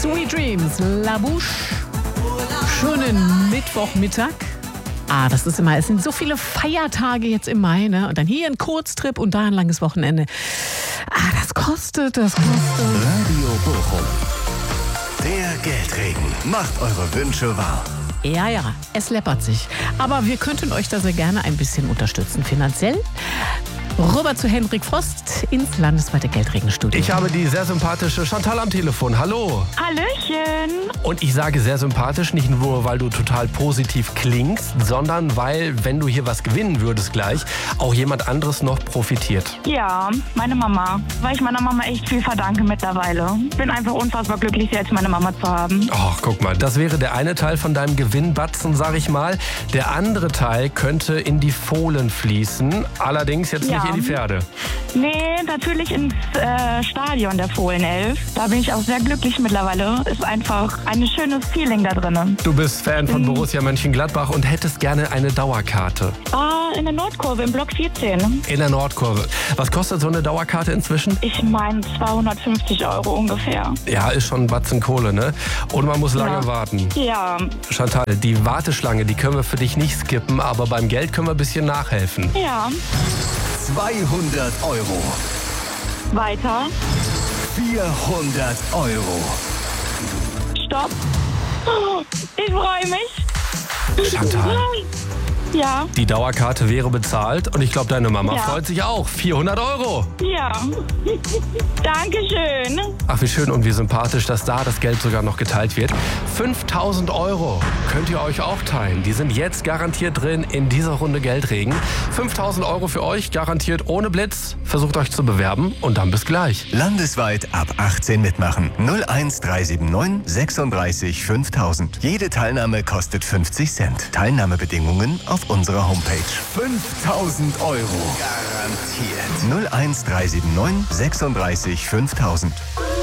Sweet Dreams, La Bouche. Schönen Mittwochmittag. Es sind so viele Feiertage jetzt im Mai, ne? Und dann hier ein Kurztrip und da ein langes Wochenende. Das kostet. Radio Bochum. Der Geldregen macht eure Wünsche wahr. Ja, es läppert sich. Aber wir könnten euch da sehr gerne ein bisschen unterstützen finanziell. Rüber zu Hendrik Frost ins landesweite Geldregenstudio. Ich habe die sehr sympathische Chantal am Telefon. Hallo. Hallöchen. Und ich sage sehr sympathisch, nicht nur, weil du total positiv klingst, sondern weil, wenn du hier was gewinnen würdest gleich, auch jemand anderes noch profitiert. Ja, meine Mama. Weil ich meiner Mama echt viel verdanke mittlerweile. Bin einfach unfassbar glücklich, jetzt meine Mama zu haben. Ach, guck mal, das wäre der eine Teil von deinem Gewinnbatzen, sag ich mal. Der andere Teil könnte in die Fohlen fließen. Allerdings jetzt nicht in die Pferde. Nee, natürlich ins Stadion der Fohlenelf. Da bin ich auch sehr glücklich mittlerweile. Ist einfach ein schönes Feeling da drinnen. Du bist Fan von Borussia Mönchengladbach und hättest gerne eine Dauerkarte. In der Nordkurve, im Block 14. In der Nordkurve. Was kostet so eine Dauerkarte inzwischen? Ich meine 250 € ungefähr. Ja, ist schon ein Batzen Kohle, ne? Und man muss lange warten. Ja. Chantal, die Warteschlange, die können wir für dich nicht skippen, aber beim Geld können wir ein bisschen nachhelfen. Ja. 200 €. Weiter. 400 €. Stopp. Ich freue mich. Chantal, Ja. die Dauerkarte wäre bezahlt und ich glaube, deine Mama Ja. freut sich auch. 400 €. Ja. Dankeschön. Ach, wie schön und wie sympathisch, dass da das Geld sogar noch geteilt wird. 5.000 € könnt ihr euch auch teilen. Die sind jetzt garantiert drin in dieser Runde Geldregen. 5.000 € für euch, garantiert ohne Blitz. Versucht euch zu bewerben und dann bis gleich. Landesweit ab 18 mitmachen. 01379 36 5000. Jede Teilnahme kostet 50 Cent. Teilnahmebedingungen auf unserer Homepage. 5.000 € garantiert. 01379 36 5000.